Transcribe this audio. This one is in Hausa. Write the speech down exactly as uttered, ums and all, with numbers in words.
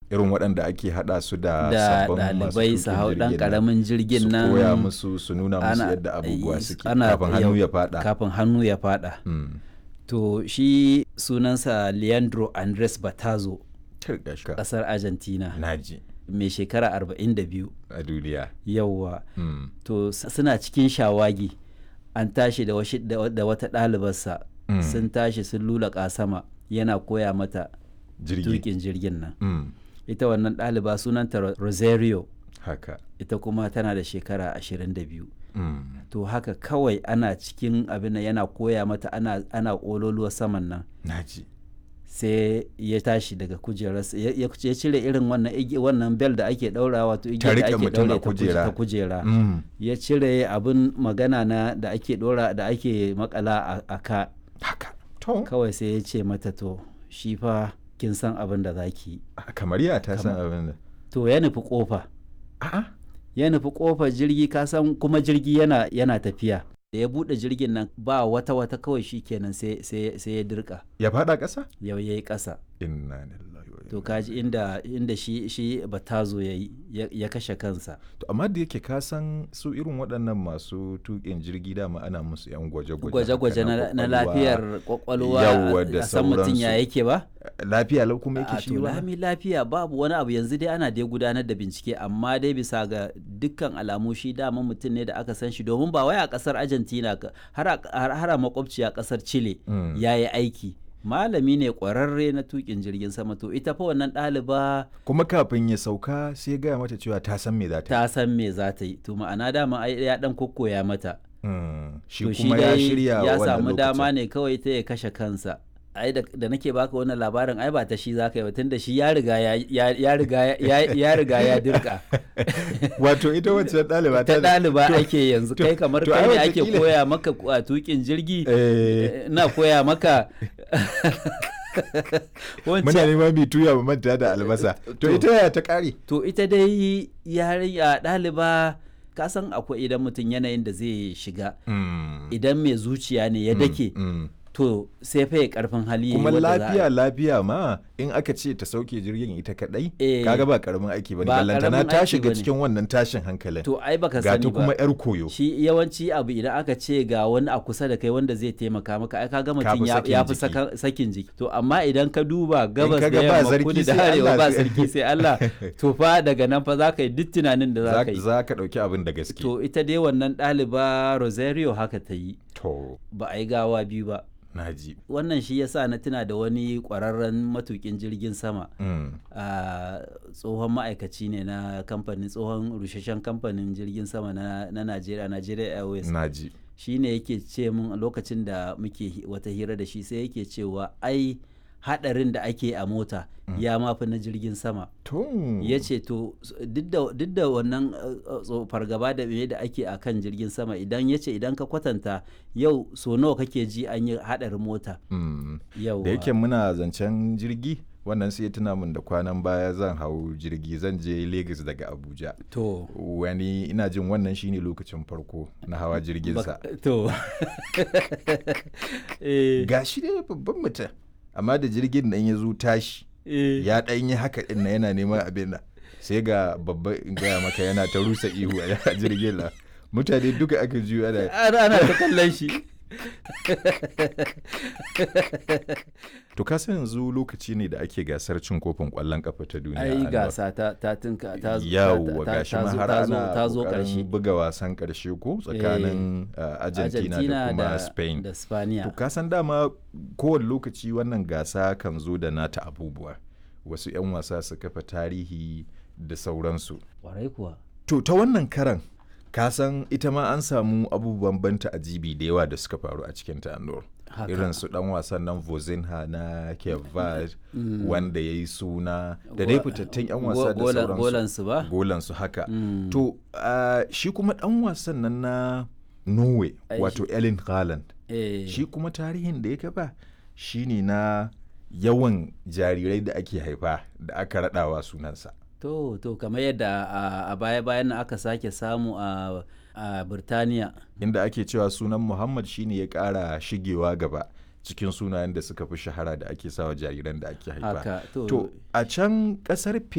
irin waɗanda ake haɗa su da da sabbin masu ɗalibai su hau tuƙin ɗan jirgin nan, ƙaramin jirgin nan su koya musu su nuna musu ana- yadda abubuwa suke ana- kafin hannu ya faɗa. kafin hannu ya faɗa. Mm. To shi sunansa Leandro Andres Batazo, Turgashka. ƙasar Argentina, Naji mai shekara arba'in da biyu. a duniya. Yawwa. Mm. To s- suna cikin shawagi, an tashi da, washi- da wa- da wata ɗalibarsa Mm. sun tashi sun lulaƙa sama yana koya mata Jirgi. tuƙin jirgin nan. Mm. Ita wannan ɗaliba sunanta Ro- Rosario, Haka. ita kuma tana da shekara ashirin da biyu. Mm. To haka kawai ana cikin abin nan yana koya mata ana, ana ƙololuwa saman nan. Naji. Sai ya tashi daga kujerarsa ya ya- ya cire irin wannan igi- wannan bel da ake ɗaura wato igiyar da riƙe ake mutum a ɗaure ta kuje- kujera. ta kujera. Mm. Ya cire abin magana na da ake ɗora da ake makala a- a ka. Haka. To. Kawai sai ya ce mata to shi fa kin san abin da za ki yi. Kamar ya ta san abin da. To ya nufi kofa A'a. ya nufi kofar jirgi, ka san kuma jirgi yana yana tafiya. Da ya buɗe jirgin nan ba wata wata kawai shi kenan sai sai sai ya dirka Ya faɗa ƙasa? yau yayi ƙasa. Inna lillahi wa inna To kaji inda inda shi shi Batazo yayi ya, ya kashe kansa. To amma da yake ka san su irin waɗannan masu tuƙin jirgi dama ana musu yan gwaje-gwaje Gwaje-gwaje haka na, na kwakwalwa. lafiyar kwakwalwa Yawwa da a san mutum ya sauransu. yake ba. Lafiya lau kuma yake A shi to ba? lami lafiya babu wani abu, yanzu dai ana dai gudanar da bincike, amma dai bisa ga dukkan alamu shi dama mutum ne da aka san shi, domin ba wai a kasar Argentina ka- har a har har a makwabciya kasar Chile Mm. ya yi aiki. Malami ne kwararre na tukin jirgin sama. To ita fa wannan ɗaliba Kuma kafin ya sauka sai ya gaya mata cewa ta san me za ta yi. ta san me za ta yi. To ma'ana dama ai ya dan kokkoya mata. Mm. Shi To shi kuma ya dai shirya ya wannan samu dama lokacin. ne kawai ta ya kashe kansa. Ai da, da nake baka wannan labarin ai ba ta shi zaka yi ba, tunda shi ya riga ya ya ya riga ya ya riga ya dirka. Wato ita wacce ɗaliba Ta da- ɗaliba to- ake yanzu, to- kai kamar to kai ai ne ake wataƙila- koya maka a tukin jirgi. Eh, Na koya maka muna wancan. neman mai tuya mu manta da albasa. To To- ita yaya ta ƙare? To ita dai yarinya ɗaliba, ka san akwai idan mutum yanayin da zai shiga, Mm. idan mai zuciya ne ya dake, Mm. to sai fa ya karfin hali ya yi Kuma wadda za a- lafiya lafiya ma in aka ce ta sauke jirgin ita kadai Eh, kaga ba karamin aiki bane, ba ballantana karamin ta aiki shiga bane. cikin wannan tashin hankalin. To ai baka Ga sani ta ba. kuma yar koyo. Shi yawanci abu idan aka ce ga wani a kusa da kai wanda zai taimaka maka, ai kaga mutum fi ya sakin ya fi jiki. saka- sakin jiki. To amma idan ka duba gabas da kaga ba yamma sarki kudu da sai arewa Allah ba sai- sarki sai Allah, to fa daga nan fa za ka yi duk tunanin da za Za ka yi. za ka ɗauki abin da gaske. To ita dai wannan ɗaliba Rosario haka ta yi, To, ba a yi gawa biyu ba. naji. Wannan shi yasa na tuna da wani ƙwararren matukin jirgin sama. Mm. a tsohon ma'aikaci ne na kamfanin tsohon rusheshen kamfanin jirgin sama na, na Najeriya, Nigeria Airways. Naji. Shi ne yake ce mun a lokacin da muke hi- wata hira da shi, sai yake cewa ai hadarin da ake a mota ya mafi na jirgin sama. To. Ya ce to s- duk da duk da wannan uh, uh, tso- fargaba da me da ake a kan jirgin sama, idan ya ce idan ka kwatanta yau so nawa kake ji an yi hadarin mota. Mm. Yau Da yake muna zancen jirgi, wannan sai ya tuna min da kwanan baya zan hau jirgi zan je Lagos daga Abuja. to Wani ina jin wannan shine lokacin farko na hawa jirginsa. bak- to eh, Ga shi dai babban mutum, amma da jirgin nan ya zo tashi eh. ya ɗan yi haka ɗin na yana neman abin nan, sai ga babba in gaya maka yana ta rusa ihu a jirgin nan. Mutane duka aka juyo ana ana ana ta kallon shi. to ka san yanzu lokaci ne da ake gasar cin kofin ƙwallon ƙafa ta duniya. Ai Anwar. gasa ta ta tinka ta zo Yawwa ta- gashi ta ma zo- har ta zo ana ta zo ƙoƙarin ƙarshe. buga wasan ƙarshe ko tsakanin uh, Argentina, da kuma Spain. da To Spaniya. ka san dama kowane lokaci wannan gasa kan zo da nata abubuwa. Wasu 'yan wasa su kafa tarihi da sauransu. Kwarai kuwa. To ta wannan karan ka san ita ma an samu abubuwan banta ajibi da yawa da suka faru a cikin ta Anwar. Haka. Irin su dan wasan nan Vozinha na Cape Verde wanda ya yi suna da dai fitattun 'yan wasa da Golan- sauransu. golansu ba? Golansu haka. Mm. To uh, shi kuma dan wasan nan na Norway Ai, wato Erling Haaland. Eh, Shi kuma tarihin da ya kafa shine na yawan jarirai da ake haifa da aka raɗawa sunansa. to to kamar yadda a- a baya bayan nan aka sake samu a a Birtaniya. Inda ake cewa sunan Muhammad shine ya ƙara shigewa gaba cikin sunayen da suka fi shahara da ake sawa jariran da ake haifa. Haka to, To a can ƙasar